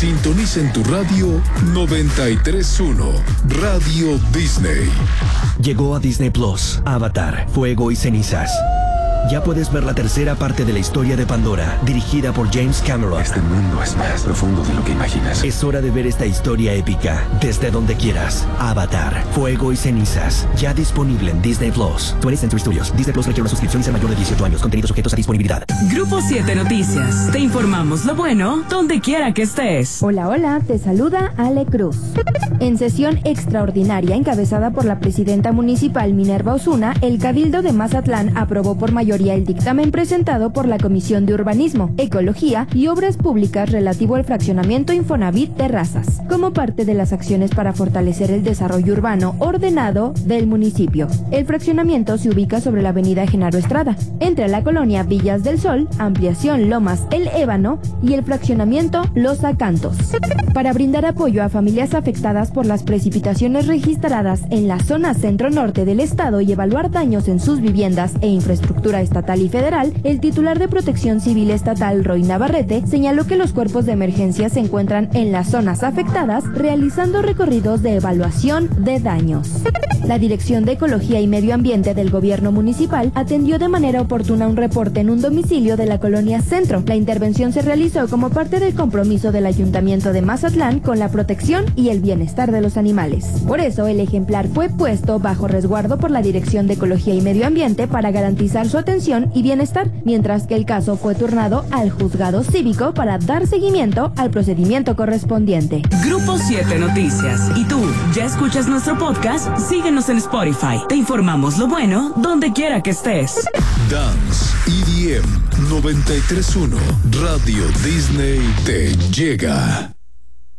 Sintoniza en tu radio 93.1, Radio Disney. Llegó a Disney Plus, Avatar, Fuego y Cenizas. Ya puedes ver la tercera parte de la historia de Pandora, dirigida por James Cameron. Este mundo es más profundo de lo que imaginas. Es hora de ver esta historia épica desde donde quieras. Avatar, Fuego y Cenizas, ya disponible en Disney Plus. 20th Century Studios. Disney Plus requiere una suscripción y ser mayor de 18 años. Contenidos sujetos a disponibilidad. Grupo 7 Noticias. Te informamos lo bueno donde quiera que estés. Hola, hola, te saluda Ale Cruz. En sesión extraordinaria encabezada por la presidenta municipal Minerva Osuna, el Cabildo de Mazatlán aprobó por mayoría el dictamen presentado por la Comisión de Urbanismo, Ecología y Obras Públicas relativo al fraccionamiento Infonavit Terrazas, como parte de las acciones para fortalecer el desarrollo urbano ordenado del municipio. El fraccionamiento se ubica sobre la avenida Genaro Estrada, entre la colonia Villas del Sol, ampliación Lomas El Ébano y el fraccionamiento Los Acantos. Para brindar apoyo a familias afectadas por las precipitaciones registradas en la zona centro-norte del estado y evaluar daños en sus viviendas e infraestructura estatal y federal, el titular de Protección Civil Estatal, Roy Navarrete, señaló que los cuerpos de emergencia se encuentran en las zonas afectadas realizando recorridos de evaluación de daños. La Dirección de Ecología y Medio Ambiente del Gobierno Municipal atendió de manera oportuna un reporte en un domicilio de la colonia Centro. La intervención se realizó como parte del compromiso del Ayuntamiento de Mazatlán con la protección y el bienestar de los animales. Por eso, el ejemplar fue puesto bajo resguardo por la Dirección de Ecología y Medio Ambiente para garantizar su atención y bienestar, mientras que el caso fue turnado al juzgado cívico para dar seguimiento al procedimiento correspondiente. Grupo 7 Noticias. ¿Y tú ya escuchas nuestro podcast? Síguenos en Spotify. Te informamos lo bueno donde quiera que estés. Dance EDM 93.1, Radio Disney te llega.